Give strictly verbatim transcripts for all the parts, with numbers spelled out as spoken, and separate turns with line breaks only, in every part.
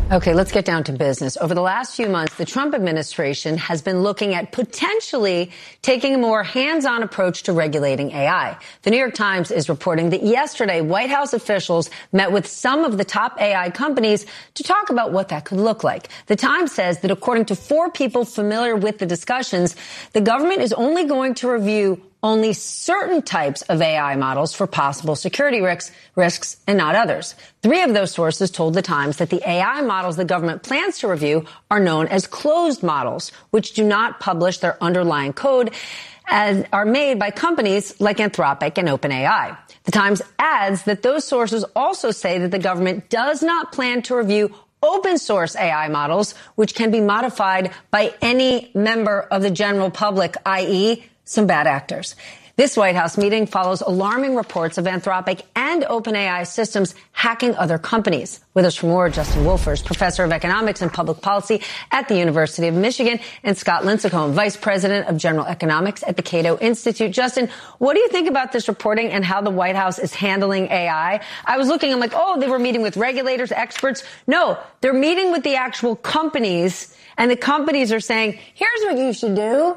Okay, let's get down to business. Over the last few months, the Trump administration has been looking at potentially taking a more hands-on approach to regulating A I. The New York Times is reporting that yesterday, White House officials met with some of the top A I companies to talk about what that could look like. The Times says that according to four people familiar with the discussions, the government is only going to review only certain types of A I models for possible security risks, risks and not others. Three of those sources told the Times that the A I models the government plans to review are known as closed models, which do not publish their underlying code and are made by companies like Anthropic and OpenAI. The Times adds that those sources also say that the government does not plan to review open source A I models, which can be modified by any member of the general public, that is, some bad actors. This White House meeting follows alarming reports of Anthropic and OpenAI systems hacking other companies. With us for more, Justin Wolfers, professor of economics and public policy at the University of Michigan, and Scott Lincicome, vice president of general economics at the Cato Institute. Justin, what do you think about this reporting and how the White House is handling A I? I was looking, I'm like, oh, they were meeting with regulators, experts. No, they're meeting with the actual companies, and the companies are saying, here's what you should do.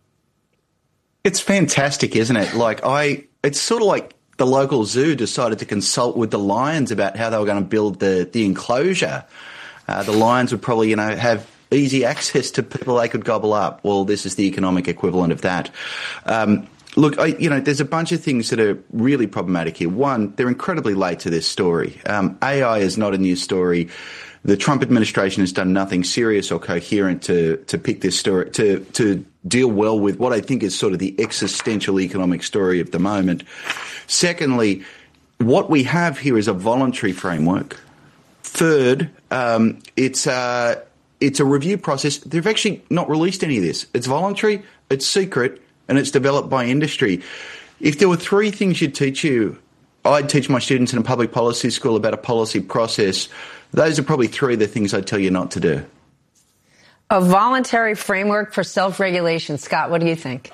It's fantastic, isn't it? Like I, it's sort of like the local zoo decided to consult with the lions about how they were going to build the, the enclosure. Uh, the lions would probably, you know, have easy access to people they could gobble up. Well, this is the economic equivalent of that. Um, look, I, you know, there's a bunch of things that are really problematic here. One, they're incredibly late to this story. Um, A I is not a new story. The Trump administration has done nothing serious or coherent to to pick this story, to to deal well with what I think is sort of the existential economic story of the moment. Secondly, what we have here is a voluntary framework. Third, um, it's a, it's a review process. They've actually not released any of this. It's voluntary, it's secret, and it's developed by industry. If there were three things you'd teach you, I'd teach my students in a public policy school about a policy process. Those are probably three of the things I'd tell you not to do.
A voluntary framework for self-regulation. Scott, what do you think?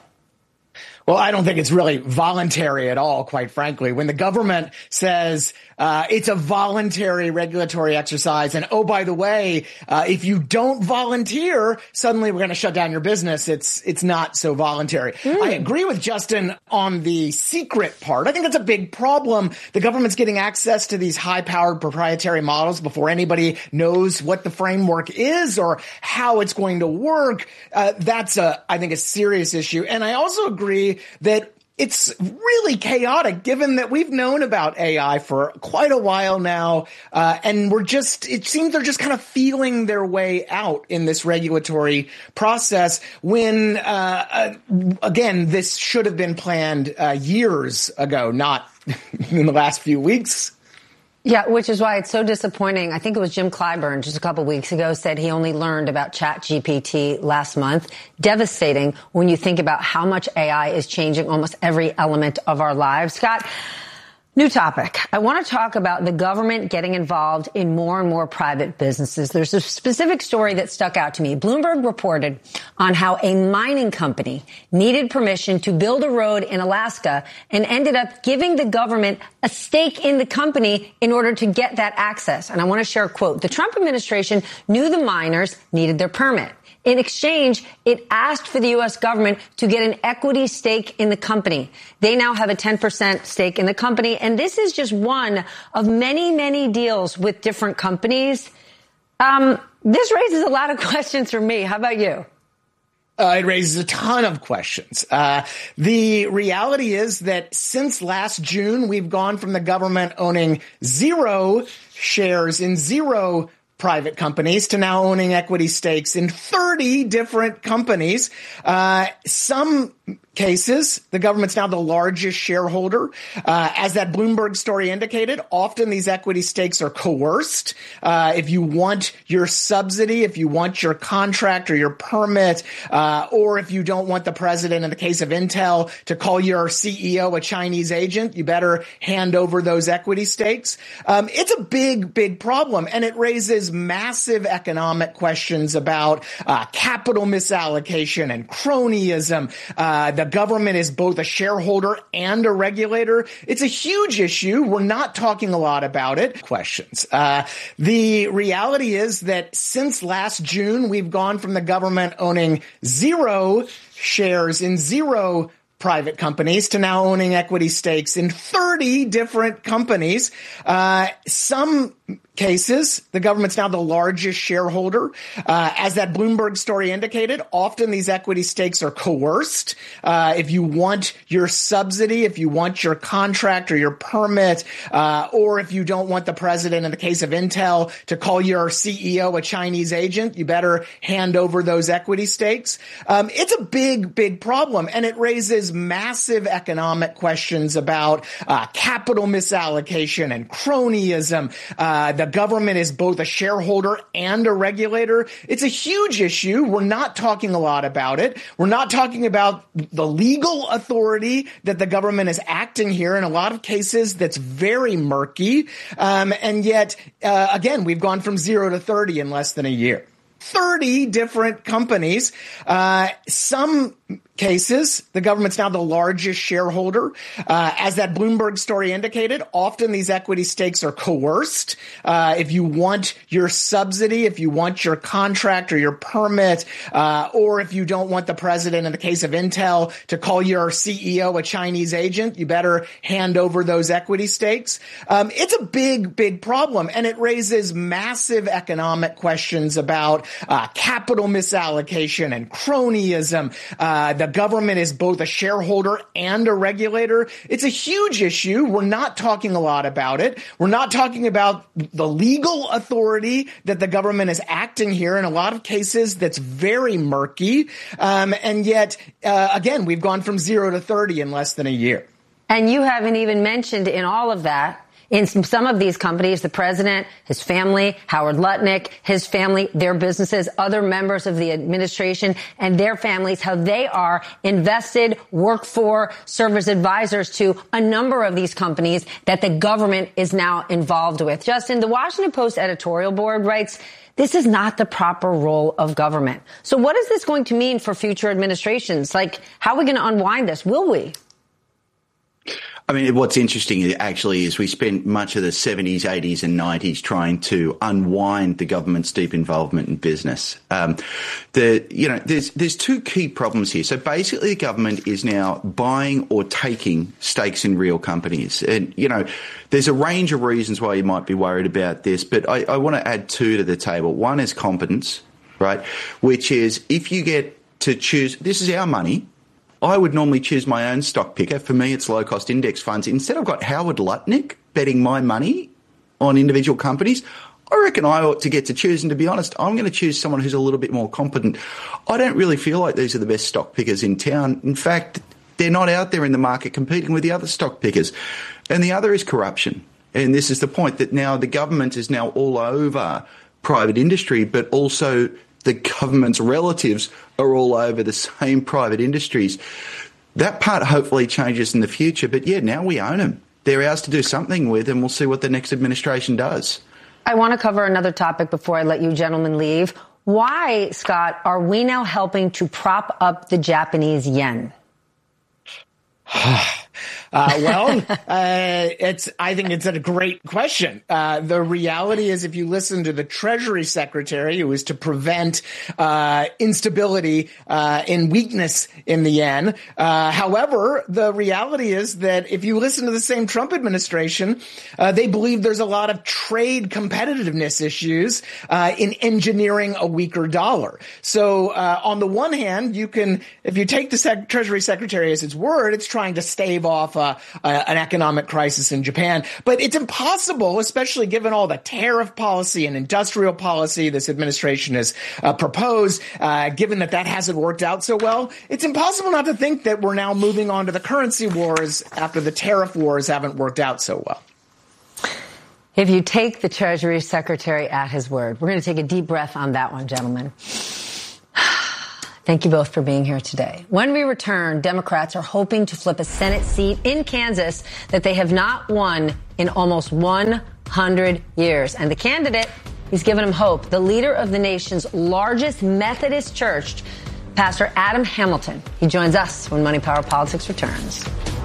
Well, I don't think it's really voluntary at all, quite frankly. When the government says uh it's a voluntary regulatory exercise, and oh, by the way, uh if you don't volunteer, suddenly we're going to shut down your business, it's it's not so voluntary. Mm. I agree with Justin on the secret part. I think that's a big problem. The government's getting access to these high-powered proprietary models before anybody knows what the framework is or how it's going to work. Uh that's, a, I think, a serious issue. And I also agree that it's really chaotic, given that we've known about A I for quite a while now, uh, and we're just, it seems they're just kind of feeling their way out in this regulatory process when, uh, uh again, this should have been planned uh, years ago, not in the last few weeks.
Yeah, which is why it's so disappointing. I think it was Jim Clyburn just a couple of weeks ago said he only learned about ChatGPT last month. Devastating when you think about how much A I is changing almost every element of our lives. Scott, new topic. I want to talk about the government getting involved in more and more private businesses. There's a specific story that stuck out to me. Bloomberg reported on how a mining company needed permission to build a road in Alaska and ended up giving the government a stake in the company in order to get that access. And I want to share a quote. The Trump administration knew the miners needed their permit. In exchange, it asked for the U S government to get an equity stake in the company. They now have a ten percent stake in the company. And this is just one of many, many deals with different companies. Um, this raises a lot of questions for me. How about you?
Uh, it raises a ton of questions. Uh, the reality is that since last June, we've gone from the government owning zero shares in zero private companies to now owning equity stakes in thirty different companies. Uh, some cases, the government's now the largest shareholder. Uh, as that Bloomberg story indicated, often these equity stakes are coerced. Uh, if you want your subsidy, if you want your contract or your permit, uh, or if you don't want the president, in the case of Intel, to call your C E O a Chinese agent, you better hand over those equity stakes. Um, it's a big, big problem, and it raises massive economic questions about uh, capital misallocation and cronyism, uh, the the government is both a shareholder and a regulator. It's a huge issue. We're not talking a lot about it. Questions. Uh, the reality is that since last June, we've gone from the government owning zero shares in zero private companies to now owning equity stakes in thirty different companies. Uh, some cases, the government's now the largest shareholder. Uh, as that Bloomberg story indicated, often these equity stakes are coerced. Uh, if you want your subsidy, if you want your contract or your permit, uh, or if you don't want the president, in the case of Intel, to call your C E O a Chinese agent, you better hand over those equity stakes. Um, it's a big, big problem, and it raises massive economic questions about uh, capital misallocation and cronyism. Uh, the government is both a shareholder and a regulator. It's a huge issue. We're not talking a lot about it. We're not talking about the legal authority that the government is acting here. In a lot of cases, that's very murky. Um, and yet, uh, again, we've gone from zero to thirty in less than a year. thirty different companies. Uh, some cases, the government's now the largest shareholder. Uh, as that Bloomberg story indicated, often these equity stakes are coerced. Uh, if you want your subsidy, if you want your contract or your permit, uh, or if you don't want the president, in the case of Intel, to call your C E O a Chinese agent, you better hand over those equity stakes. Um, it's a big, big problem, and it raises massive economic questions about uh, capital misallocation and cronyism. Uh, the government is both a shareholder and a regulator. It's a huge issue. We're not talking a lot about it. We're not talking about the legal authority that the government is acting here. In a lot of cases, that's very murky. Um, and yet, uh, again, we've gone from zero to thirty in less than a year.
And you haven't even mentioned in all of that, in some of these companies, the president, his family, Howard Lutnick, his family, their businesses, other members of the administration and their families, how they are invested, work for, serve as advisors to a number of these companies that the government is now involved with. Justin, the Washington Post editorial board writes, this is not the proper role of government. So what is this going to mean for future administrations? Like, how are we going to unwind this? Will we?
I mean, what's interesting actually is we spent much of the seventies, eighties and nineties trying to unwind the government's deep involvement in business. Um, the, you know, there's, there's two key problems here. So basically the government is now buying or taking stakes in real companies. And, you know, there's a range of reasons why you might be worried about this, but I, I want to add two to the table. One is competence, right? Which is if you get to choose, this is our money. I would normally choose my own stock picker. For me, it's low-cost index funds. Instead, I've got Howard Lutnick betting my money on individual companies. I reckon I ought to get to choose. And to be honest, I'm going to choose someone who's a little bit more competent. I don't really feel like these are the best stock pickers in town. In fact, they're not out there in the market competing with the other stock pickers. And the other is corruption. And this is the point that now the government is now all over private industry, but also the government's relatives are all over the same private industries. That part hopefully changes in the future. But yeah, now we own them. They're ours to do something with, and we'll see what the next administration does.
I want to cover another topic before I let you gentlemen leave. Why, Scott, are we now helping to prop up the Japanese yen?
Uh, well, uh, it's, I think it's a great question. Uh, the reality is if you listen to the Treasury Secretary, who is to prevent, uh, instability, uh, and weakness in the yen. Uh, however, the reality is that if you listen to the same Trump administration, uh, they believe there's a lot of trade competitiveness issues, uh, in engineering a weaker dollar. So, uh, on the one hand, you can, if you take the Sec- Treasury Secretary as its word, it's trying to stave off Uh, uh, an economic crisis in Japan. But it's impossible, especially given all the tariff policy and industrial policy this administration has uh, proposed, uh, given that that hasn't worked out so well. It's impossible not to think that we're now moving on to the currency wars after the tariff wars haven't worked out so well.
If you take the Treasury Secretary at his word, we're going to take a deep breath on that one, gentlemen. Thank you both for being here today. When we return, Democrats are hoping to flip a Senate seat in Kansas that they have not won in almost one hundred years. And the candidate, he's given them hope. The leader of the nation's largest Methodist church Pastor Adam Hamilton. He joins us when Money, Power, Politics returns.